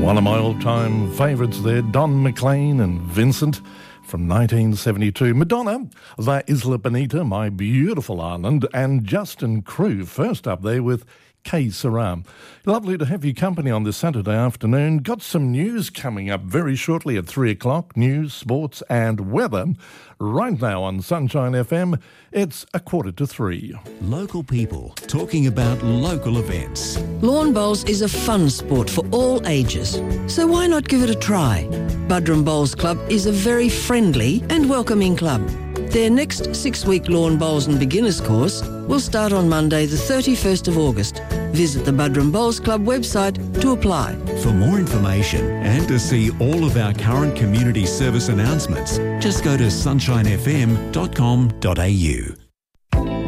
One of my all-time favourites there, Don McLean and Vincent from 1972. Madonna, La Isla Bonita, My Beautiful Island, and Justin Crew first up there with Que Sera. Lovely to have you company on this Saturday afternoon. Got some news coming up very shortly at 3 o'clock. News, sports and weather. Right now on Sunshine FM, it's 2:45. Local people talking about local events. Lawn bowls is a fun sport for all ages, so why not give it a try? Buderim Bowls Club is a very friendly and welcoming club. Their next 6-week lawn bowls and beginners course will start on Monday the 31st of August. Visit the Buderim Bowls Club website to apply. For more information and to see all of our current community service announcements, just go to sunshinefm.com.au.